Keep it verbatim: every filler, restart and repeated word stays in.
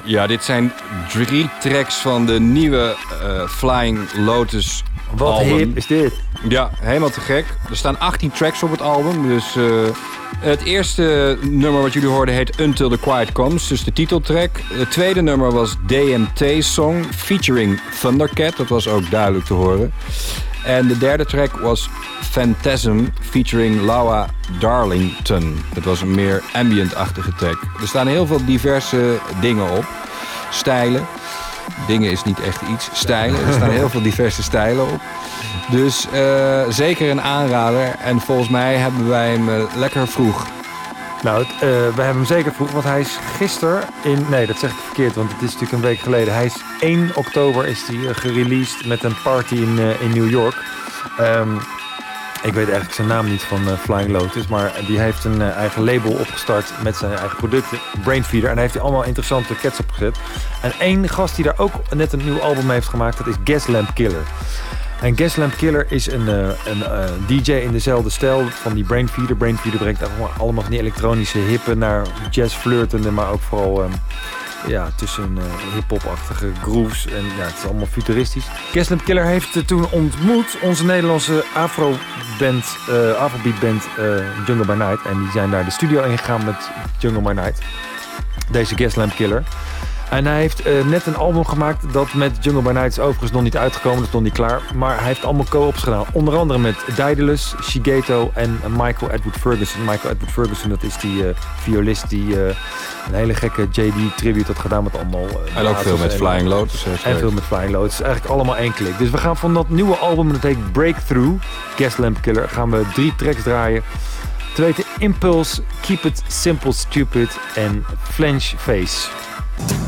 Ja, dit zijn drie tracks van de nieuwe uh, Flying Lotus Wat album. hip is dit? Ja, helemaal te gek. Er staan achttien tracks op het album. Dus uh, het eerste nummer wat jullie hoorden heet Until the Quiet Comes. Dus de titeltrack. Het tweede nummer was D M T Song featuring Thundercat. Dat was ook duidelijk te horen. En de derde track was Phantasm featuring Laura Darlington. Dat was een meer ambient-achtige track. Er staan heel veel diverse dingen op. Stijlen. Dingen is niet echt iets. Stijlen. Er staan heel veel diverse stijlen op. Dus uh, zeker een aanrader. En volgens mij hebben wij hem uh, lekker vroeg. Nou, het, uh, we hebben hem zeker vroeg, want hij is gisteren in... Nee, dat zeg ik verkeerd, want het is natuurlijk een week geleden. Hij is één oktober is hij uh, gereleased met een party in, uh, in New York. Um, ik weet eigenlijk zijn naam niet van uh, Flying Lotus, maar die heeft een uh, eigen label opgestart met zijn eigen producten, Brainfeeder. En daar heeft hij allemaal interessante cats op gezet. En één gast die daar ook net een nieuw album mee heeft gemaakt, dat is Gaslamp Killer. En Gaslamp Killer is een, uh, een uh, D J in dezelfde stijl van die Brainfeeder. Brainfeeder brengt allemaal van die elektronische hippen naar jazz flirtende, maar ook vooral um, ja, tussen uh, hip-hop-achtige grooves. En ja, het is allemaal futuristisch. Gaslamp Killer heeft uh, toen ontmoet onze Nederlandse afro-band, uh, afrobeat-band uh, Jungle by Night. En die zijn daar de studio ingegaan met Jungle by Night. Deze Gaslamp Killer. En hij heeft uh, net een album gemaakt dat met Jungle by Night is overigens nog niet uitgekomen, dat is nog niet klaar. Maar hij heeft allemaal co-ops gedaan. Onder andere met Daedalus, Shigeto en uh, Michael Edward Ferguson. Michael Edward Ferguson, dat is die uh, violist die uh, een hele gekke J D tribute had gedaan met allemaal... Uh, en ook veel met en, Flying Lotus. En geweest. veel met Flying Lotus. Het is eigenlijk allemaal één klik. Dus we gaan van dat nieuwe album, dat heet Breakthrough, Gaslamp Killer, gaan we drie tracks draaien. Te weten Impulse, Keep It Simple Stupid en Flange Face.